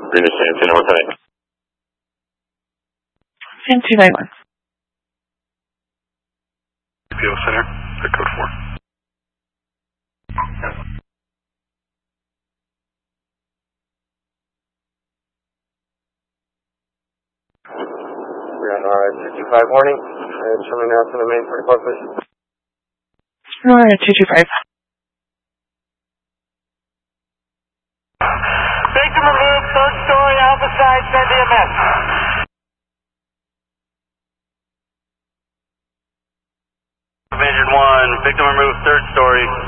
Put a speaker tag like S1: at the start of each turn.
S1: Green San Antonio, what's that?
S2: San 291.
S1: PO Center, the code 4.
S3: We're on RI-225 warning. Showing now to the main 44, please.
S2: RI-225.
S4: Victim removed, third story, Alpha side, send EMS.
S1: Division 1, victim removed, third story.